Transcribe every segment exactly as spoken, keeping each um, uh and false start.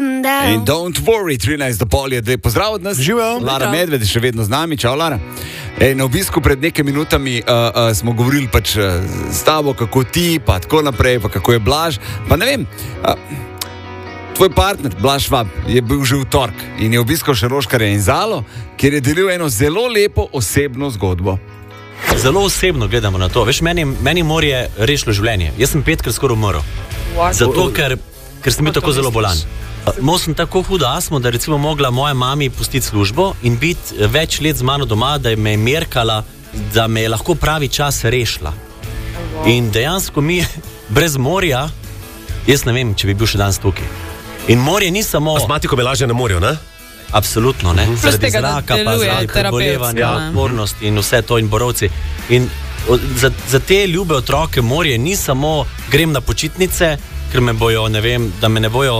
In don't worry, trinajst do pol je, da je pozdrav od nas. Živijo. Lara Medved je še vedno z nami, čau Lara. Ej, na obisku pred nekaj minutami uh, uh, smo govorili pač uh, s tabo, kako ti, pa tako naprej, pa kako je Blaž. Pa ne vem, uh, tvoj partner, Blaž Švab, je bil že v torek in je obiskal še Roškarja in Zalo, kjer je delil eno zelo lepo osebno zgodbo. Zelo osebno gledamo na to. Veš, meni, meni morje rešilo življenje. Jaz sem petkrat skoraj umrl. Zato, ker, ker sem bil tako zelo bolan. Imel sem tako hudo astmo, da recimo mogla moja mami pustiti službo in biti več let z mano doma, da me je merkala, da me je lahko pravi čas rešila. In dejansko mi brez morja, jaz ne vem, če bi bil še danes tukaj. In morje ni samo... Astmatiko me laže na morju, ne? Absolutno, ne? Plus Zaradi tega, da zraka, pa deluje zaradi prebolevanja, terapevtsko, ne. odpornosti in vse to in borovci. In o, za, za te ljube otroke morje ni samo grem na počitnice, ker me bojo, ne vem, da me ne bojo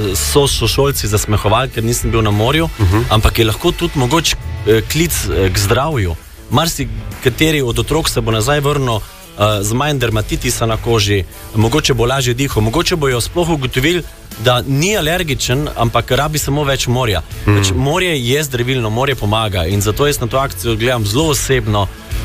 sošolci zasmehovali, ker nisem bil na morju, uh -huh. ampak je lahko tudi mogoč eh, klic eh, k zdravju. Marsi kateri od otrok se bo nazaj vrnil Uh, z manj dermatitisa na koži, mogoče bo lažje dihal, mogoče bojo sploh ugotovili, da ni alergičen, ampak rabi samo več morja. Mm. Več, morje je zdravilno, morje pomaga in zato jaz na to akcijo gledam zelo osebno.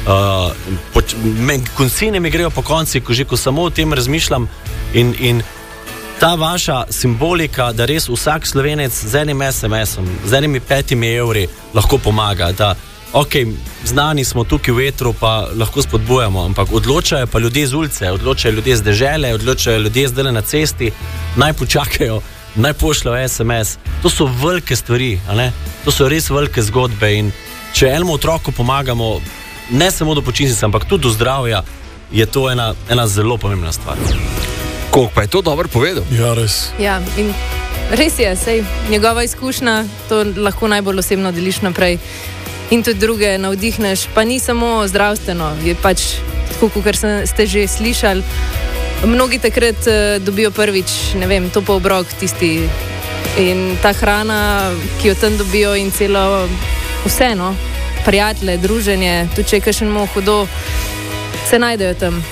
Uh, Koncine mi grejo po konci, ko že ko samo o tem razmišljam in, in ta vaša simbolika, da res vsak Slovenec z enim es em esom, z enimi petimi evri lahko pomaga, da ok, znani smo tukaj v etru, pa lahko spodbujamo, ampak odločajo pa ljudje z ulice, odločajo ljudje z dežele, odločajo ljudje zdaj na cesti, naj počakajo, naj pošljajo es em es. To so velike stvari, a ne? To so res velike zgodbe in če enemu otroku pomagamo, ne samo do počitnice, ampak tudi do zdravja, je to ena, ena zelo pomembna stvar. Koliko pa je to dobro povedal? Ja, res. Ja, in res je, sej, njegova izkušnja, to lahko najbolj osebno deliš naprej. In tudi druge navdihneš, pa ni samo zdravstveno, je pač tako, kot ste že slišali. Mnogi takrat uh, dobijo prvič, ne vem, to pa obrok tisti in ta hrana, ki jo tam dobijo in celo vseeno, prijatelje, druženje, tudi če je kakšen hudo, se najdejo tam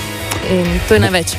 in to je največ.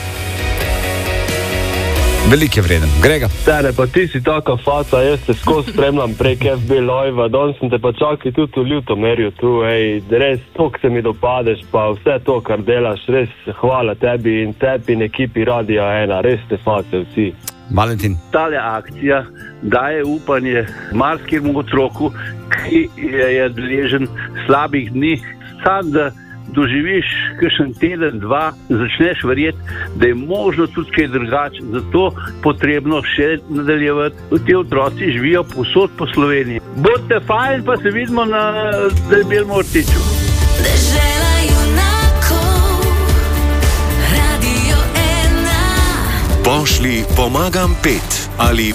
Veliko je vreden. Grega. Tere, pa ti si taka faca, jaz te skozi spremljam prek F B Live, danes sem te pa čakal tudi v Ljutomerju tu, ej, res, tok se mi dopadeš, pa vse to, kar delaš, res, hvala tebi in tebi in ekipi Radia ena, res te face vsi. Valentin. Tale akcija daje upanje marsikemu otroku, ki je, je deležen slabih dni, sam da doživiš kakšen teden, dva, začneš verjeti, da je možno tudi kaj drugače, zato potrebno še nadaljevati. Ti otroci živijo povsod po Sloveniji. Bodite fajn, pa se vidimo na Debelem Ortiču. Dežela junakov, Radio ena. Pošli pomagam pet ali